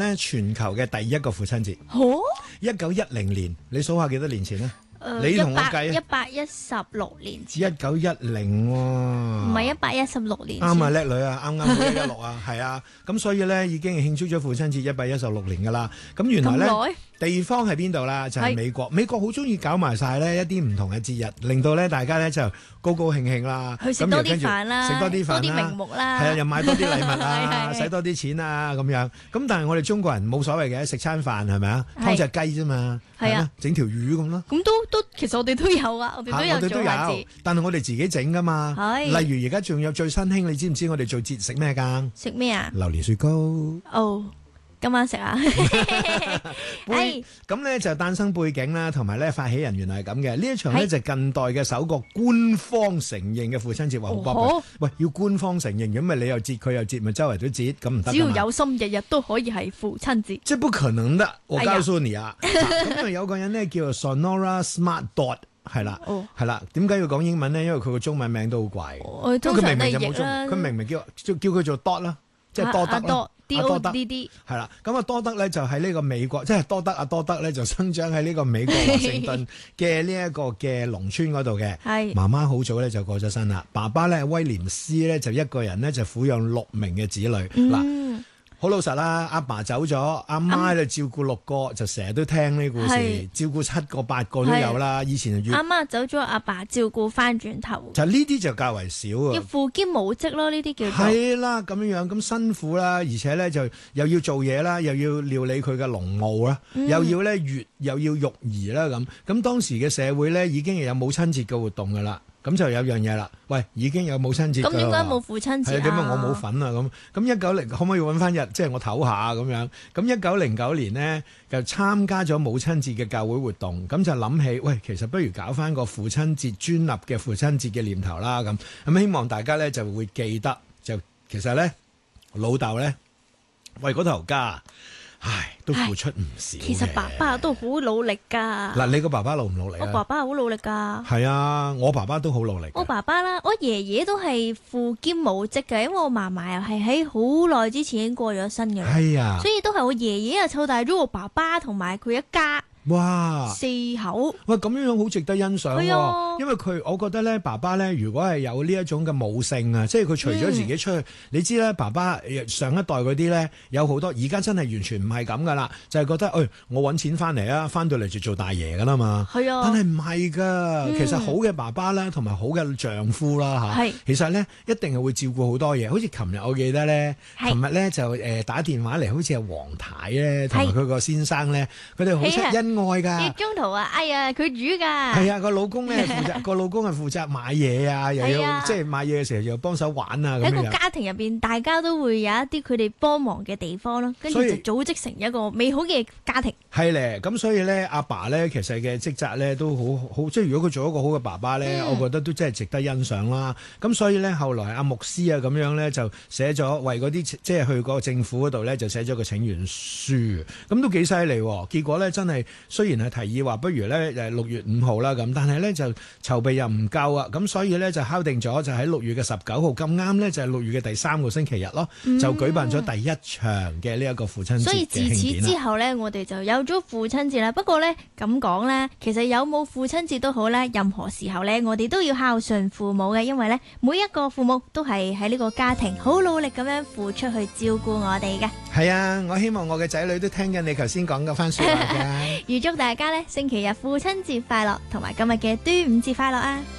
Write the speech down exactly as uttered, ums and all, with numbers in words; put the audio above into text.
咧全球嘅第一個父親節。 哦， 一九一零年，你數下幾多年前咧？ 誒你同我計啊一百一十六年前， 一九一零喎， 唔係一百一十六年前。 啱啊，叻女啊，啱啱好一一六啊，係啊，咁所以咧已經係慶祝咗父親節一百一十六年噶啦。咁原來咧咁耐地方喺邊度啦？就係、 係美國，美國好中意搞埋晒咧一啲唔同嘅節日，令到咧大家咧就高高興興啦， 去食多啲飯啦， 食多啲飯啦， 多啲名目啦， 係啊，又買多啲禮物啊， 係係使多啲錢啊咁樣。咁但係我哋中國人冇所謂嘅，食餐飯係咪啊？劏隻雞啫嘛， 係啊， 整條魚咁咯。 咁都都其實我哋都有啊，我哋都有做下節。 但係我哋自己整噶嘛。 係例如而家仲有最新興，你知唔知我哋做節食咩㗎？ 食咩啊？ 榴蓮雪糕。 哦。今晚食啊！ 背咁咧就誕生背景啦，同埋咧發起人原來係咁嘅。呢一場咧就近代嘅首個官方承認嘅父親節，話好巴閉。喂，要官方承認，咁咪你又節佢又節，咪周圍都節，咁唔得。 只要有心，日日都可以係父親節。 即係不可能的，我告訴你啊！咁啊有個人咧叫做 Sonora Smart Dot。係啦，係啦，點解要講英文咧？因為佢個中文名都好怪，因為佢明明就冇中，佢明明叫叫叫佢做 Dot 啦，即係多德啦。 多德啲係啦，咁啊多德咧就喺呢個美國，即係多德啊多德咧就生長喺呢個美國華盛頓嘅呢一個嘅農村嗰度嘅。係媽媽好早咧就過咗身啦，爸爸咧威廉斯咧就一個人咧就撫養六名嘅子女嗱。嗯好老實啦，阿爸走咗，阿媽咧照顧六個，就成日都聽呢故事，照顧七個八個都有啦。以前阿媽走咗，阿爸照顧翻轉頭。 就呢啲就較為少啊。 要父兼母職咯，呢啲叫做。 係啦，咁樣樣咁辛苦啦，而且咧就又要做嘢啦，又要料理佢嘅農務啦，嗯、又要咧育又要育兒啦咁。咁當時嘅社會咧已經有母親節嘅活動噶啦。咁就有樣嘢啦，喂，已經有母親節。 咁點解冇父親節啊？ 係點解我冇份啊？咁咁一九零可唔可以揾翻日，即係我唞下咁樣？咁一九零九年呢，就參加咗母親節嘅教會活動，咁就諗起，喂，其實不如搞翻個父親節專立嘅父親節嘅念頭啦。咁咁希望大家咧就會記得，就其實咧老豆咧為嗰頭家。唉，都付出唔少。 其實爸爸都好努力噶。 嗱，你個爸爸努唔努力啊？ 我爸爸好努力噶。 係啊，我爸爸都好努力。 我爸爸啦，我爺爺都係父兼母職嘅，因為我嫲嫲又係喺好耐之前已經過咗身嘅。係啊，所以都係我爺爺啊湊大咗我爸爸同埋佢一家。哇！四口喂，咁樣樣好值得欣賞喎、啊，因為佢我覺得咧，爸爸咧，如果係有呢一種嘅母性啊，即係佢除咗自己出去，嗯、你知咧，爸爸上一代嗰啲咧有好多，而家真係完全唔係咁噶啦，就係、是、覺得，誒、哎，我揾錢翻嚟啊，翻到嚟就做大爺噶啦嘛。係啊，但係唔係噶，嗯、其實好嘅爸爸啦，同埋好嘅丈夫啦嚇，其實咧一定係會照顧好多嘢。好似琴日我記得咧，琴日咧就誒打電話嚟，好似係黃太咧，同埋佢個先生咧，佢哋好識恩愛噶。 月中途啊，哎呀，佢煮噶。 係啊，個老公咧負責，個老公係負責買嘢啊，又要、啊、即係買嘢嘅時候又幫手玩啊。 喺個家庭入邊，大家都會有一啲佢哋幫忙嘅地方咯，跟住就組織成一個美好嘅家庭。係咧，咁所以咧，阿爸咧其實嘅職責咧都好好，即係如果佢做一個好嘅爸爸咧，嗯、我覺得都真係值得欣賞啦。咁所以咧，後來阿牧師啊咁樣咧就寫咗為嗰啲即係去個政府嗰度咧就寫咗個請願書，咁都幾犀利。結果咧真係雖然係提議話不如咧誒六月五號啦咁，但係咧就籌備又唔夠啊，咁所以咧就敲定咗就喺六月嘅十九號咁啱咧就係六月嘅第三個星期日咯，嗯、就舉辦咗第一場嘅呢一個父親節嘅慶典。 所以自此之後咧，我哋就有咗父親節啦。不過咧咁講咧，其實有冇父親節都好咧，任何時候咧我哋都要孝順父母嘅，因為咧每一個父母都係喺呢個家庭好努力咁樣付出去照顧我哋嘅。 係啊，我希望我嘅仔女都聽緊你頭先講嗰番說話嘅。 預祝大家咧星期日父親節快樂，同埋今日嘅端午節快樂啊！